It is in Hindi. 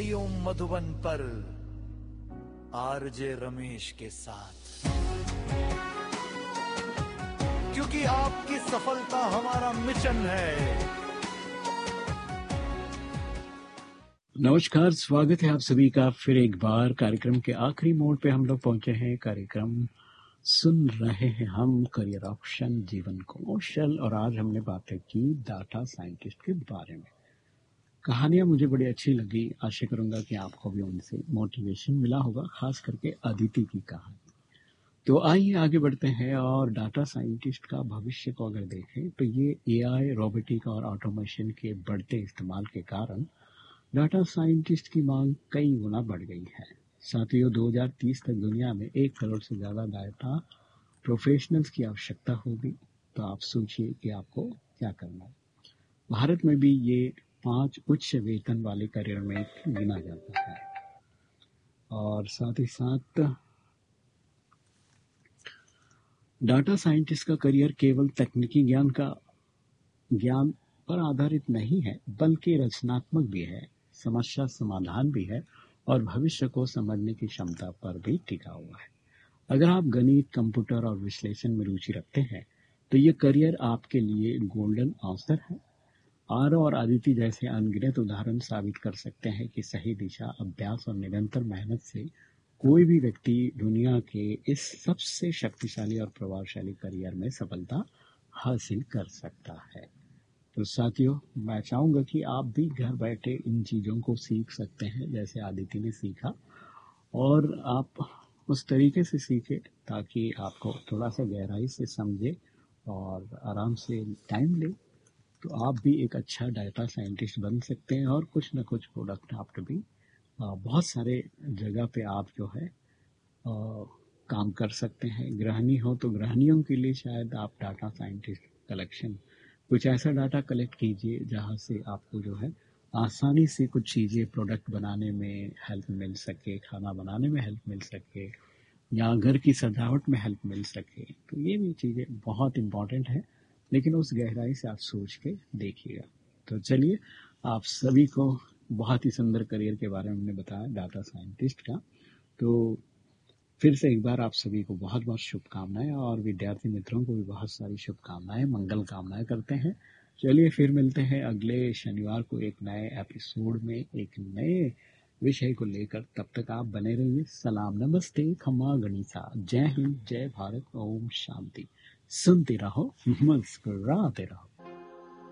रेडियो मधुबन पर आरजे रमेश के साथ, क्योंकि आपकी सफलता हमारा मिशन है। नमस्कार, स्वागत है आप सभी का फिर एक बार कार्यक्रम के आखिरी मोड़ पे हम लोग पहुंचे हैं। कार्यक्रम सुन रहे हैं हम करियर ऑप्शन जीवन कौशल, और आज हमने बातें की डाटा साइंटिस्ट के बारे में। कहानियां मुझे बड़ी अच्छी लगी, आशा करूंगा कि आपको भी उनसे मोटिवेशन मिला होगा, खास करके अदिति की कहानी। तो आइए आगे बढ़ते हैं, और डाटा साइंटिस्ट का भविष्य को अगर देखें तो ये एआई, रोबोटिक और ऑटोमेशन के बढ़ते इस्तेमाल के कारण डाटा साइंटिस्ट की मांग कई गुना बढ़ गई है। साथियों, 2030 तक दुनिया में 1 करोड़ से ज्यादा डाटा प्रोफेशनल्स की आवश्यकता होगी। तो आप सोचिए कि आपको क्या करना है। भारत में भी ये 5 उच्च वेतन वाले करियर में गिना जाता है, और साथ ही साथ डाटा साइंटिस्ट का करियर केवल तकनीकी ज्ञान पर आधारित नहीं है, बल्कि रचनात्मक भी है, समस्या समाधान भी है, और भविष्य को समझने की क्षमता पर भी टिका हुआ है। अगर आप गणित, कंप्यूटर और विश्लेषण में रुचि रखते हैं तो ये करियर आपके लिए गोल्डन अवसर है। आरव और अदिति जैसे अनगिनत उदाहरण साबित कर सकते हैं कि सही दिशा, अभ्यास और निरंतर मेहनत से कोई भी व्यक्ति दुनिया के इस सबसे शक्तिशाली और प्रभावशाली करियर में सफलता हासिल कर सकता है। तो साथियों, मैं चाहूंगा कि आप भी घर बैठे इन चीज़ों को सीख सकते हैं जैसे आदिति ने सीखा, और आप उस तरीके से सीखें ताकि आपको थोड़ा सा गहराई से समझे और आराम से टाइम ले, तो आप भी एक अच्छा डाटा साइंटिस्ट बन सकते हैं, और कुछ न कुछ प्रोडक्ट आप भी बहुत सारे जगह पे आप जो है काम कर सकते हैं। गृहिणी हो तो गृहिणियों के लिए शायद आप डाटा साइंटिस्ट कलेक्शन, कुछ ऐसा डाटा कलेक्ट कीजिए जहाँ से आपको जो है आसानी से कुछ चीज़ें प्रोडक्ट बनाने में हेल्प मिल सके, खाना बनाने में हेल्प मिल सके, या घर की सजावट में हेल्प मिल सके। तो ये भी चीज़ें बहुत इम्पॉर्टेंट है, लेकिन उस गहराई से आप सोच के देखिएगा। तो चलिए, आप सभी को बहुत ही सुंदर करियर के बारे में हमने बताया डाटा साइंटिस्ट का। तो फिर से एक बार आप सभी को बहुत बहुत शुभकामनाएं, और विद्यार्थी मित्रों को भी बहुत सारी शुभकामनाएं, मंगल कामनाएं करते हैं। चलिए फिर मिलते हैं अगले शनिवार को एक नए एपिसोड में, एक नए विषय को लेकर। तब तक आप बने रहिए। सलाम, नमस्ते, खम्मा गणिसा, जय हिंद, जय भारत, ओम शांति। सुनते रहो, मुस्कुराते रहो।